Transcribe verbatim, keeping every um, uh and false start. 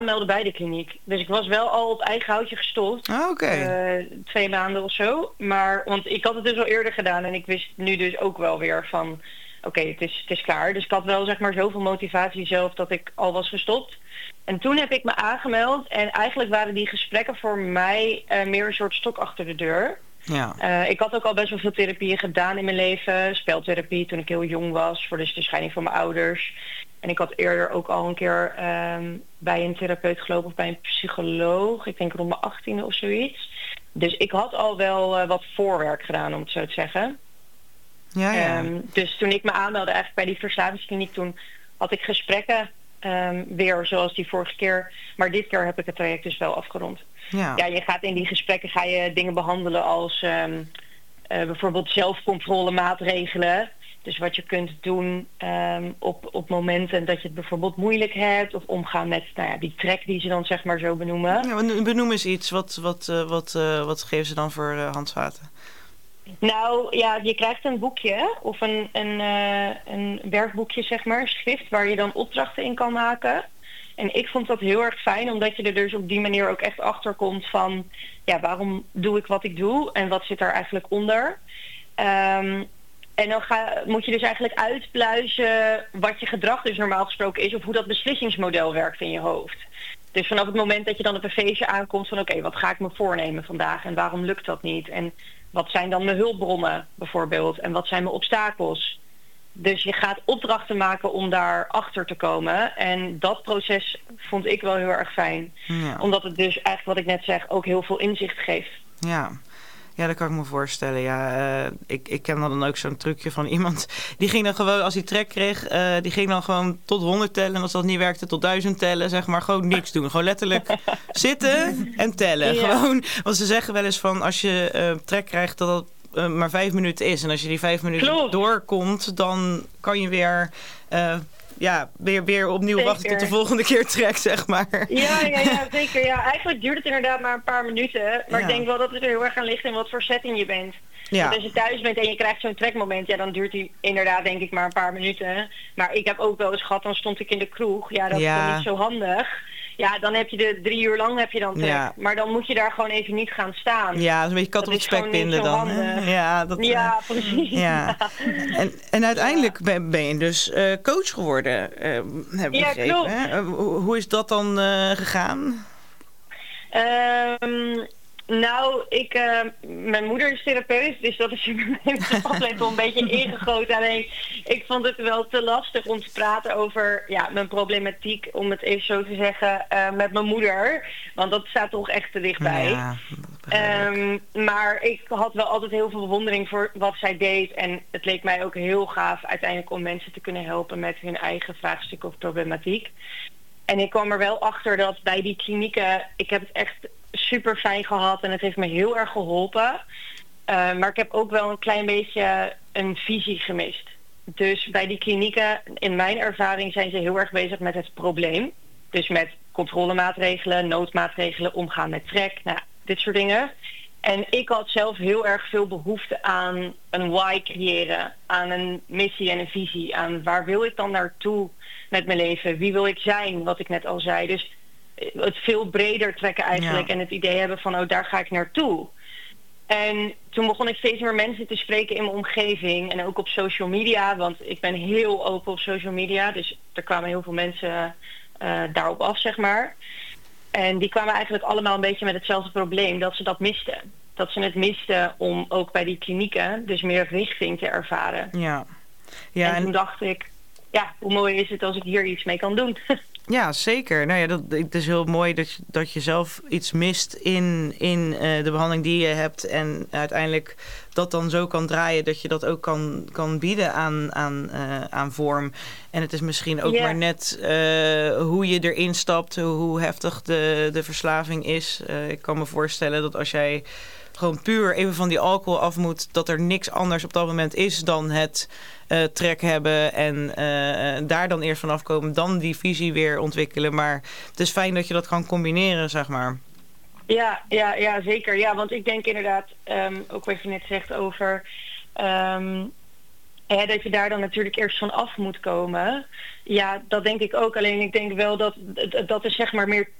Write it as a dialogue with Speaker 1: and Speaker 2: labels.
Speaker 1: aanmelden bij de kliniek. Dus ik was wel al op eigen houtje gestopt.
Speaker 2: Oh, oké. Okay.
Speaker 1: Uh, twee maanden of zo. Maar, want ik had het dus al eerder gedaan en ik wist nu dus ook wel weer van... Oké, okay, het, is, het is klaar. Dus ik had wel zeg maar zoveel motivatie zelf dat ik al was gestopt. En toen heb ik me aangemeld. En eigenlijk waren die gesprekken voor mij uh, meer een soort stok achter de deur.
Speaker 2: Ja.
Speaker 1: Uh, ik had ook al best wel veel therapieën gedaan in mijn leven. Speltherapie toen ik heel jong was. Voor dus de scheiding van mijn ouders. En ik had eerder ook al een keer um, bij een therapeut gelopen of bij een psycholoog. Ik denk rond mijn achttiende of zoiets. Dus ik had al wel uh, wat voorwerk gedaan, om het zo te zeggen.
Speaker 2: Ja, ja.
Speaker 1: Um, dus toen ik me aanmeldde eigenlijk bij die verslavingskliniek, toen had ik gesprekken um, weer zoals die vorige keer. Maar dit keer heb ik het traject dus wel afgerond.
Speaker 2: Ja,
Speaker 1: ja je gaat in die gesprekken ga je dingen behandelen als um, uh, bijvoorbeeld zelfcontrolemaatregelen. Dus wat je kunt doen um, op, op momenten dat je het bijvoorbeeld moeilijk hebt. Of omgaan met nou ja, die trek die ze dan zeg maar zo benoemen.
Speaker 2: Ja, benoem eens iets. Wat, wat, uh, wat, uh, wat geven ze dan voor uh, handvaten?
Speaker 1: Nou ja, je krijgt een boekje of een, een, uh, een werkboekje zeg maar, schrift waar je dan opdrachten in kan maken. En ik vond dat heel erg fijn, omdat je er dus op die manier ook echt achter komt van... ja, waarom doe ik wat ik doe en wat zit daar eigenlijk onder? Um, en dan ga, moet je dus eigenlijk uitpluizen wat je gedrag dus normaal gesproken is... of hoe dat beslissingsmodel werkt in je hoofd. Dus vanaf het moment dat je dan op een feestje aankomt van... oké, okay, wat ga ik me voornemen vandaag en waarom lukt dat niet? En wat zijn dan mijn hulpbronnen bijvoorbeeld? En wat zijn mijn obstakels? Dus je gaat opdrachten maken om daar achter te komen. En dat proces vond ik wel heel erg fijn.
Speaker 2: Ja. Omdat
Speaker 1: het dus eigenlijk wat ik net zeg ook heel veel inzicht geeft.
Speaker 2: Ja. Ja, dat kan ik me voorstellen. Ja, uh, ik, ik ken dan ook zo'n trucje van iemand... die ging dan gewoon, als hij trek kreeg... Uh, die ging dan gewoon tot honderd tellen. En als dat niet werkte, tot duizend tellen. Zeg maar, gewoon niks doen. Gewoon letterlijk zitten en tellen. Ja. Gewoon, want ze zeggen wel eens van... als je uh, trek krijgt, dat dat uh, maar vijf minuten is. En als je die vijf minuten Klopt. doorkomt... dan kan je weer... Uh, Ja, weer, weer opnieuw zeker. wachten tot de volgende keer trek, zeg maar.
Speaker 1: Ja, ja, ja, zeker. Ja, eigenlijk duurt het inderdaad maar een paar minuten. Maar ja. ik denk wel dat het er heel erg aan ligt in wat voor setting je bent. Ja. Want als je thuis bent en je krijgt zo'n trekmoment, ja, dan duurt die inderdaad denk ik maar een paar minuten. Maar ik heb ook wel eens gehad, dan stond ik in de kroeg. Ja, dat ja. is dan niet zo handig. Ja, dan heb je de drie uur lang heb je dan trek. Ja. Maar dan moet je daar gewoon even niet gaan staan.
Speaker 2: Ja, dat is een beetje kat op het spek binden dan.
Speaker 1: Ja, dat, ja uh, precies.
Speaker 2: Ja. En, en uiteindelijk ja. ben je dus uh, coach geworden, uh, heb ik
Speaker 1: ja,
Speaker 2: begrepen.
Speaker 1: Klopt.
Speaker 2: Hè? Uh, hoe is dat dan uh, gegaan?
Speaker 1: Um, Nou, ik, uh, mijn moeder is therapeut, dus dat is in mijn aflevering een beetje ingegoten. Alleen, ik vond het wel te lastig om te praten over ja, mijn problematiek, om het even zo te zeggen, uh, met mijn moeder. Want dat staat toch echt te dichtbij.
Speaker 2: Ja,
Speaker 1: um, maar ik had wel altijd heel veel bewondering voor wat zij deed. En het leek mij ook heel gaaf uiteindelijk om mensen te kunnen helpen met hun eigen vraagstuk of problematiek. En ik kwam er wel achter dat bij die klinieken, ik heb het echt super fijn gehad en het heeft me heel erg geholpen. Uh, maar ik heb ook wel een klein beetje een visie gemist. Dus bij die klinieken, in mijn ervaring, zijn ze heel erg bezig met het probleem. Dus met controlemaatregelen, noodmaatregelen, omgaan met trek, nou, dit soort dingen. En ik had zelf heel erg veel behoefte aan een why creëren, aan een missie en een visie, aan waar wil ik dan naartoe met mijn leven, wie wil ik zijn, wat ik net al zei. Dus het veel breder trekken eigenlijk ja. en het idee hebben van, oh, daar ga ik naartoe. En toen begon ik steeds meer mensen te spreken in mijn omgeving en ook op social media, want ik ben heel open op social media, dus er kwamen heel veel mensen uh, daarop af, zeg maar. En die kwamen eigenlijk allemaal een beetje met hetzelfde probleem, dat ze dat misten. Dat ze het misten om ook bij die klinieken dus meer richting te ervaren.
Speaker 2: Ja. Ja,
Speaker 1: en,
Speaker 2: en
Speaker 1: toen dacht ik, ja, hoe mooi is het als ik hier iets mee kan doen.
Speaker 2: Ja, zeker. Nou ja, dat, het is heel mooi dat je, dat je zelf iets mist in, in uh, de behandeling die je hebt. En uiteindelijk dat dan zo kan draaien dat je dat ook kan, kan bieden aan, aan, uh, aan vorm. En het is misschien ook yeah. maar net uh, hoe je erin stapt, hoe heftig de, de verslaving is. Uh, ik kan me voorstellen dat als jij gewoon puur even van die alcohol af moet, dat er niks anders op dat moment is dan het uh, trek hebben en uh, daar dan eerst vanaf komen, dan die visie weer ontwikkelen. Maar het is fijn dat je dat kan combineren, zeg maar.
Speaker 1: Ja, ja, ja, zeker. Ja, want ik denk inderdaad, um, ook wat je net zegt over um, Hè, dat je daar dan natuurlijk eerst van af moet komen. Ja, dat denk ik ook. Alleen ik denk wel dat dat is zeg maar meer